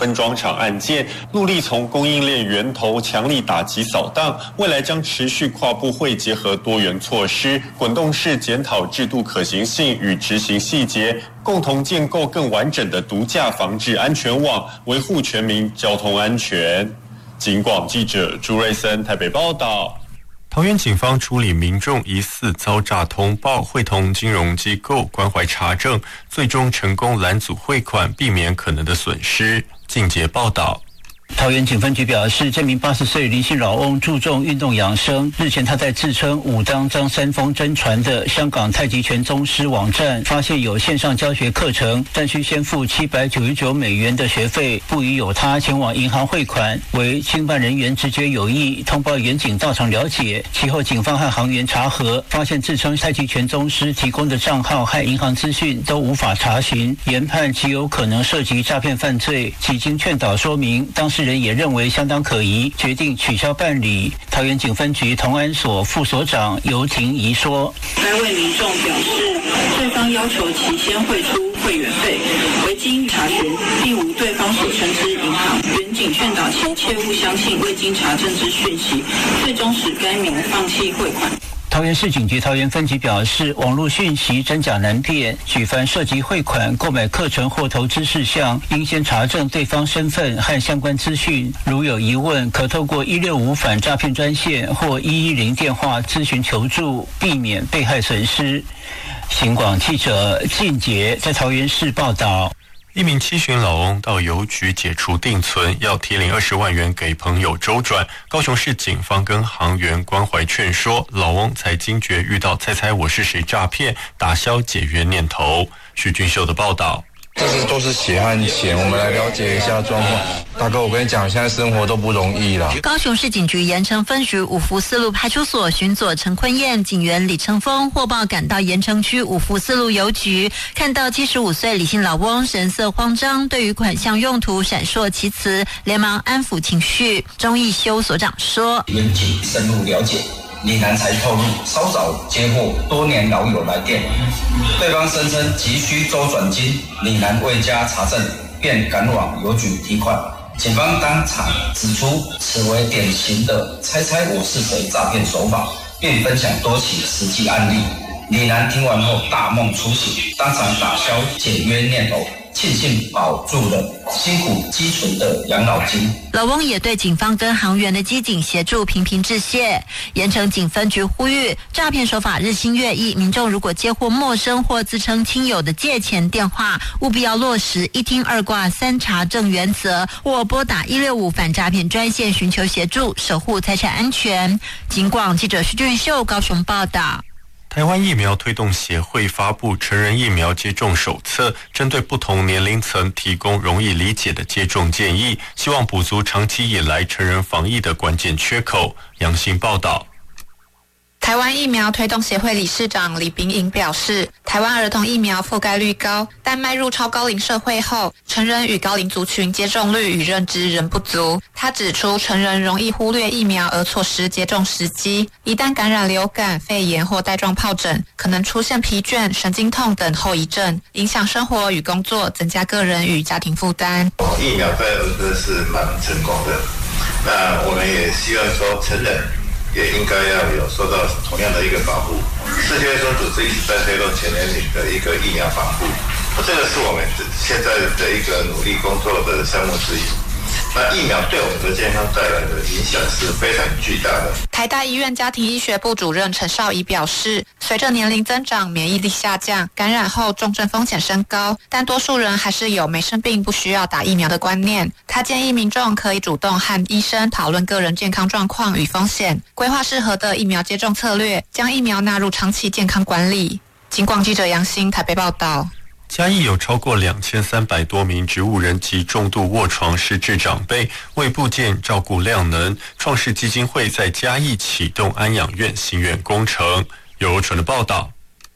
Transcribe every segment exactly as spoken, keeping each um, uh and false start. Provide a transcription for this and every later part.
分装厂案件，陆力从供应链源头强力打击扫荡，未来将持续跨部会结合多元措施，滚动式检讨制度可行性与执行细节，共同建构更完整的毒驾防治安全网，维护全民交通安全。警广记者朱瑞森台北报道。 桃园警方处理民众疑似遭诈通报，会同金融机构关怀查证，最终成功拦阻汇款，避免可能的损失。进阶报道。 桃园警分局表示，这名八十岁林姓老翁注重运动养生。日前，他在自称武当张三丰真传的香港太极拳宗师网站发现有线上教学课程，但需先付七百九十九美元的学费，不疑有他，前往银行汇款，为经办人员直觉有异，通报员警到场了解。其后，警方和行员查核，发现自称太极拳宗师提供的账号和银行资讯都无法查询，研判极有可能涉及诈骗犯罪。几经劝导说明，当时人也认为相当可疑，决定取消办理。桃园警分局同安所副所长尤婷怡说：“ 该位民众表示，对方要求其先汇出会员费，未经查询，并无对方所称之银行。原警劝导其切勿相信未经查证之讯息，最终使该民放弃汇款。” 桃园市警局桃园分局表示，网络讯息真假难辨，举凡涉及汇款、购买课程或投资事项，应先查证对方身份和相关资讯。如有疑问，可透过一六五反诈骗专线或一一零电话咨询求助，避免被害损失。警广记者靳杰在桃园市报道。 一名七旬老翁到邮局解除定存，要提领二十万元给朋友周转。高雄市警方跟行员关怀劝说，老翁才惊觉遇到猜猜我是谁诈骗，打消解约念头。许俊秀的报道。 这是都是血汗钱，我们来了解一下状况。大哥，我跟你讲，现在生活都不容易啦。 高雄市警局盐城分局五福四路派出所巡佐陈坤燕警员李成峰获报赶到盐城区五福四路邮局，看到七十五岁李姓老翁神色慌张，对于款项用途闪烁其词，连忙安抚情绪。钟义修所长说：“ 严谨深入了解。”李男才透露，稍早接获多年老友来电，对方声称急需周转金，李男未加查证，便赶往邮局提款。警方当场指出，此为典型的猜猜我是谁诈骗手法，并分享多起实际案例。李男听完后大梦初醒，当场打消解约念头，庆幸保住了辛苦积存的养老金。 老翁也对警方跟行员的机警协助频频致谢。盐城警分局呼吁，诈骗手法日新月异，民众如果接获陌生或自称亲友的借钱电话，务必要落实一听二挂三查证原则，或拨打一六五反诈骗专线寻求协助，守护财产安全。警广记者徐俊秀高雄报道。 台湾疫苗推动协会发布成人疫苗接种手册，针对不同年龄层提供容易理解的接种建议，希望补足长期以来成人防疫的关键缺口。杨新报道。 台湾疫苗推动协会理事长李秉颖表示，台湾儿童疫苗覆盖率高，但迈入超高龄社会后，成人与高龄族群接种率与认知仍不足。他指出，成人容易忽略疫苗而错失接种时机，一旦感染流感、肺炎或带状疱疹，可能出现疲倦、神经痛等后遗症，影响生活与工作，增加个人与家庭负担。 疫苗在儿科是蛮成功的，那我们也希望说成人也应该要有受到同样的一个保护。世界卫生组织一直在推动全年龄的一个疫苗防护，这个是我们现在的一个努力工作的项目之一。那疫苗对我们的健康带来的影响是非常巨大的。 台大医院家庭医学部主任陈少仪表示，随着年龄增长，免疫力下降，感染后重症风险升高，但多数人还是有没生病不需要打疫苗的观念。他建议民众可以主动和医生讨论个人健康状况与风险，规划适合的疫苗接种策略，将疫苗纳入长期健康管理。警广记者杨欣台北报道。 嘉义有超过两千三百多名植物人及重度卧床失智长辈，为部件照顾量能，创世基金会在嘉义启动安养院新院工程。由纯的报道。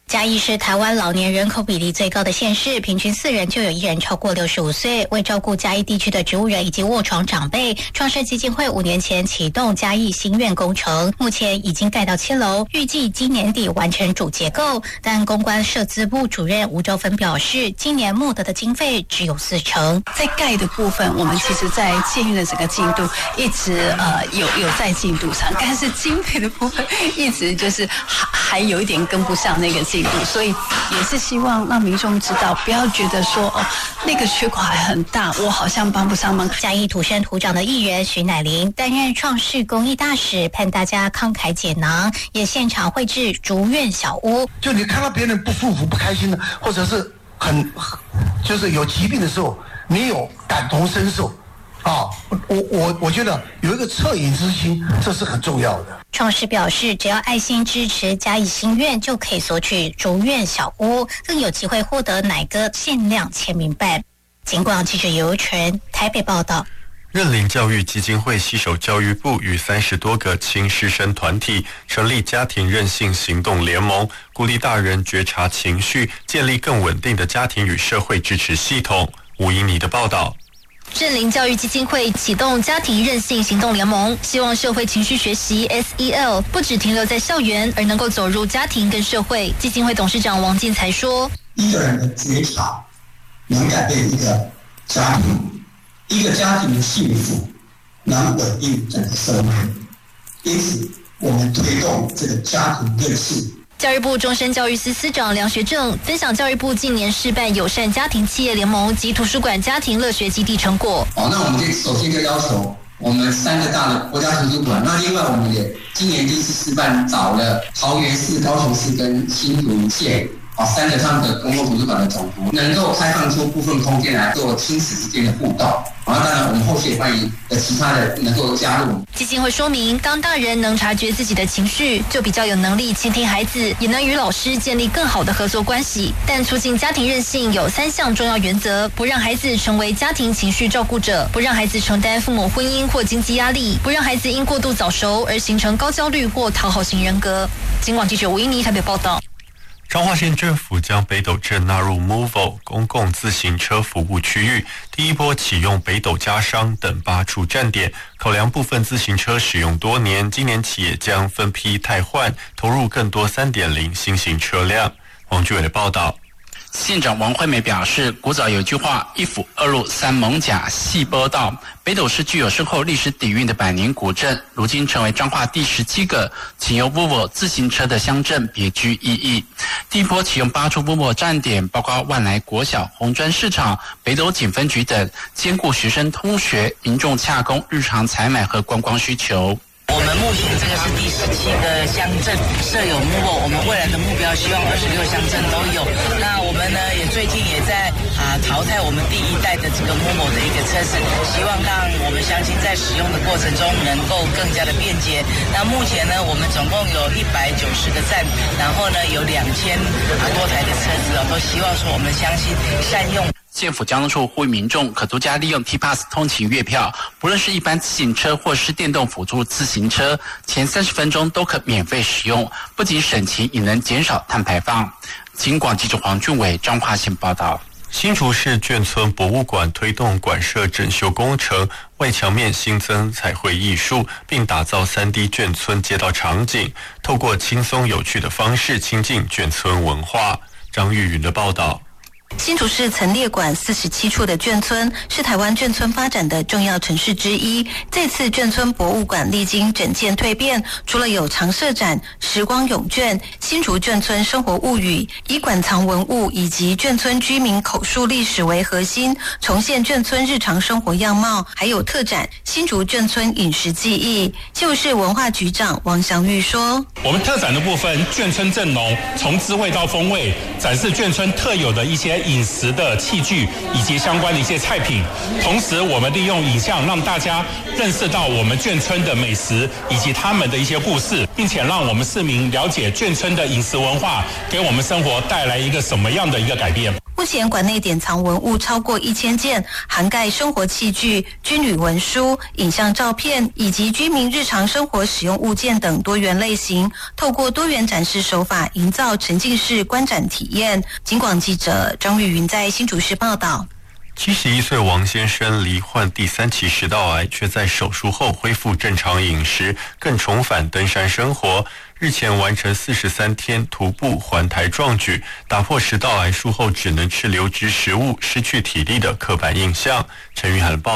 嘉义是台湾老年人口比例最高的县市，平均四人就有一人超过六十五岁。为照顾嘉义地区的植物人以及卧床长辈，创世基金会五年前启动嘉义新院工程，目前已经盖到七楼，预计今年底完成主结构。但公关社资部主任吴周芬表示，今年募得的经费只有四成。 在盖的部分，我们其实在建院的整个进度一直呃有有在进度上，但是经费的部分一直就是还还有一点跟不上那个进度，所以也是希望让民众知道，不要觉得说哦那个缺口还很大，我好像帮不上忙。 嘉义土生土长的艺人徐乃麟担任创世公益大使，盼大家慷慨解囊，也现场绘制竹院小屋。 就你看到别人不舒服、不开心的，或者是很就是有疾病的时候，你有感同身受。啊，我我我觉得有一个恻隐之心，这是很重要的。 创世表示，只要爱心支持嘉义新院，就可以索取竹院小屋，更有机会获得乃哥限量签名版。警广记者尤纯台北报道。 认领教育基金会携手教育部与三十多个亲师生团体成立家庭韧性行动联盟，鼓励大人觉察情绪，建立更稳定的家庭与社会支持系统。吴依妮的报道。 认领教育基金会启动家庭韧性行动联盟，希望社会情绪学习 S E L 不只停留在校园，而能够走入家庭跟社会。基金会董事长王进才说：“ 一个人的觉察能改变一个家庭，一个家庭的幸福能稳定整个社会。因此，我们推动这个家庭韧性。” 教育部终身教育司司长梁学正分享教育部近年试办友善家庭企业联盟及图书馆家庭乐学基地成果。 好，那我们就首先就要求我们三个大的国家图书馆，那另外我们也今年第一次示范找了桃园市、高雄市跟新竹县啊三个他们的公共图书馆的总图，能够开放出部分空间来做亲子之间的互动。然后当然我们后续也欢迎的其他的能够加入。 基金会说明，当大人能察觉自己的情绪，就比较有能力倾听孩子，也能与老师建立更好的合作关系。但促进家庭韧性有三项重要原则：不让孩子成为家庭情绪照顾者，不让孩子承担父母婚姻或经济压力，不让孩子因过度早熟而形成高焦虑或讨好型人格。警广记者吴依妮台北报道。 彰化县政府将北斗镇纳入 Movo 公共自行车服务区域，第一波启用北斗家商等八处站点，考量部分自行车使用多年，今年起也将分批汰换，投入更多 三点零 新型车辆。黄俊伟的报道。 县长王惠美表示，古早有句话，一府二路三艋甲细波道。北斗是具有深厚历史底蕴的百年古镇，如今成为彰化第十七个仅由 Volvo 自行车的乡镇，别具意义。第一波启用八处 Volvo 站点，包括万来国小、红砖市场、北斗警分局等，兼顾学生通学、民众洽公日常采买和观光需求。 我们目前这个是第十七个乡镇设有 Movo， 我们未来的目标希望二十六乡镇都有。那我们呢也最近也在啊淘汰我们第一代的这个 Movo 的一个车子，希望让我们乡亲在使用的过程中能够更加的便捷。那目前呢，我们总共有一百九十个站，然后呢有两千多台的车子哦，都希望说我们乡亲善用。 县府交通处呼吁民众可多加利用 T-Pass 通勤月票，不论是一般自行车或是电动辅助自行车，前三十分钟都可免费使用，不仅省钱，也能减少碳排放。警广记者黄俊伟彰化县报道。 新竹市眷村博物馆推动馆舍整修工程，外墙面新增彩绘艺术，并打造 三 D 眷村街道场景，透过轻松有趣的方式亲近眷村文化。张玉云的报道。 新竹市曾列管四十七处的眷村，是台湾眷村发展的重要城市之一。这次眷村博物馆历经整建蜕变，除了有常设展、时光咏眷、新竹眷村生活物语，以馆藏文物以及眷村居民口述历史为核心，重现眷村日常生活样貌，还有特展新竹眷村饮食记忆。就是文化局长王祥玉说：“ 我们特展的部分，眷村正浓，从滋味到风味，展示眷村特有的一些饮食的器具以及相关的一些菜品，同时我们利用影像让大家认识到我们眷村的美食以及他们的一些故事，并且让我们市民了解眷村的饮食文化给我们生活带来一个什么样的一个改变。” 目前馆内典藏文物超过一千件，涵盖生活器具、军旅文书、影像照片以及居民日常生活使用物件等多元类型，透过多元展示手法，营造沉浸式观展体验。警广记者张玉云在新竹市报道。 七十一岁王先生罹患第三期食道癌，却在手术后恢复正常饮食，更重返登山生活。日前完成四十三天徒步环台壮举，打破食道癌术后只能吃流质食物、失去体力的刻板印象。陈玉涵报